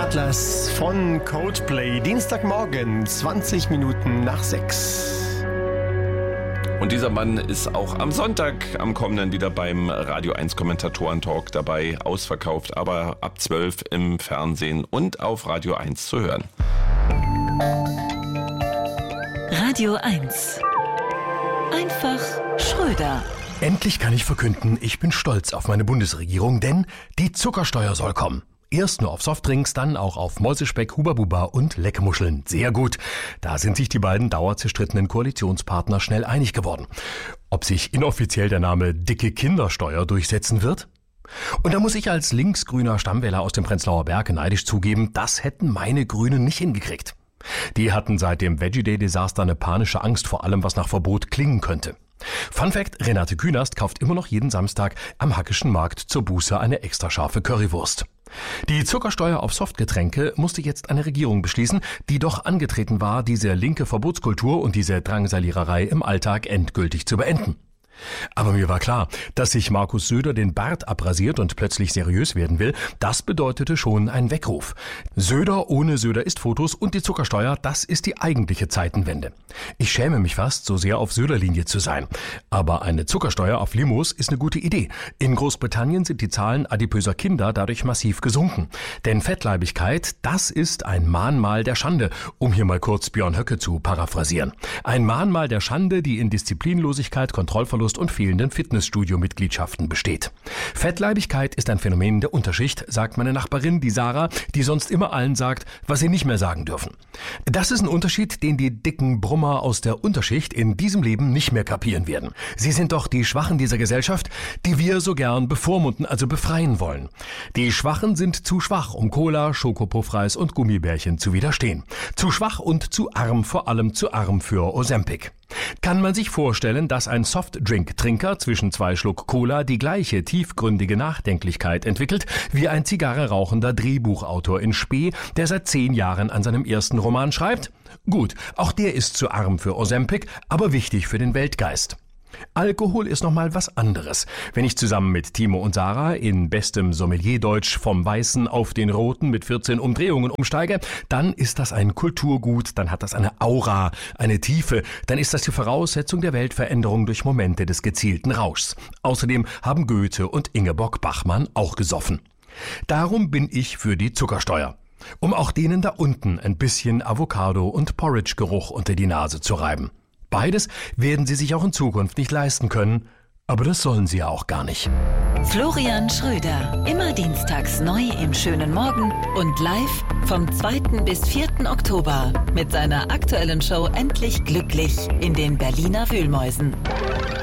Atlas von Coldplay. Dienstagmorgen, 20 Minuten nach 6. Und dieser Mann ist auch am Sonntag, am kommenden, wieder beim Radio 1 Kommentatoren-Talk dabei, ausverkauft, aber ab 12 im Fernsehen und auf Radio 1 zu hören. Radio 1. Einfach Schröder. Endlich kann ich verkünden, ich bin stolz auf meine Bundesregierung, denn die Zuckersteuer soll kommen. Erst nur auf Softdrinks, dann auch auf Mäusespeck, Huba-Buba und Leckemuscheln. Sehr gut. Da sind sich die beiden dauerzerstrittenen Koalitionspartner schnell einig geworden. Ob sich inoffiziell der Name dicke Kindersteuer durchsetzen wird? Und da muss ich als linksgrüner Stammwähler aus dem Prenzlauer Berg neidisch zugeben, das hätten meine Grünen nicht hingekriegt. Die hatten seit dem Veggie-Day-Desaster eine panische Angst vor allem, was nach Verbot klingen könnte. Fun Fact, Renate Künast kauft immer noch jeden Samstag am Hackischen Markt zur Buße eine extra scharfe Currywurst. Die Zuckersteuer auf Softgetränke musste jetzt eine Regierung beschließen, die doch angetreten war, diese linke Verbotskultur und diese Drangsaliererei im Alltag endgültig zu beenden. Aber mir war klar, dass sich Markus Söder den Bart abrasiert und plötzlich seriös werden will, das bedeutete schon ein Weckruf. Söder ohne Söder-Ist-Fotos und die Zuckersteuer, das ist die eigentliche Zeitenwende. Ich schäme mich fast, so sehr auf Söder-Linie zu sein. Aber eine Zuckersteuer auf Limos ist eine gute Idee. In Großbritannien sind die Zahlen adipöser Kinder dadurch massiv gesunken. Denn Fettleibigkeit, das ist ein Mahnmal der Schande, um hier mal kurz Björn Höcke zu paraphrasieren. Ein Mahnmal der Schande, die in Disziplinlosigkeit, Kontrollverlust und fehlenden Fitnessstudio-Mitgliedschaften besteht. Fettleibigkeit ist ein Phänomen der Unterschicht, sagt meine Nachbarin, die Sarah, die sonst immer allen sagt, was sie nicht mehr sagen dürfen. Das ist ein Unterschied, den die dicken Brummer aus der Unterschicht in diesem Leben nicht mehr kapieren werden. Sie sind doch die Schwachen dieser Gesellschaft, die wir so gern bevormunden, also befreien wollen. Die Schwachen sind zu schwach, um Cola, Schokopuffreis und Gummibärchen zu widerstehen. Zu schwach und zu arm, vor allem zu arm für Ozempic. Kann man sich vorstellen, dass ein Softdrink-Trinker zwischen 2 Schluck Cola die gleiche tiefgründige Nachdenklichkeit entwickelt wie ein Zigarre rauchender Drehbuchautor in Spee, der seit 10 Jahren an seinem ersten Roman schreibt? Gut, auch der ist zu arm für Ozempic, aber wichtig für den Weltgeist. Alkohol ist nochmal was anderes. Wenn ich zusammen mit Timo und Sarah in bestem Sommelierdeutsch vom Weißen auf den Roten mit 14 Umdrehungen umsteige, dann ist das ein Kulturgut, dann hat das eine Aura, eine Tiefe, dann ist das die Voraussetzung der Weltveränderung durch Momente des gezielten Rauschs. Außerdem haben Goethe und Ingeborg Bachmann auch gesoffen. Darum bin ich für die Zuckersteuer. Um auch denen da unten ein bisschen Avocado- und Porridge-Geruch unter die Nase zu reiben. Beides werden sie sich auch in Zukunft nicht leisten können, aber das sollen sie ja auch gar nicht. Florian Schröder, immer dienstags neu im schönen Morgen und live vom 2. bis 4. Oktober mit seiner aktuellen Show Endlich Glücklich in den Berliner Wühlmäusen.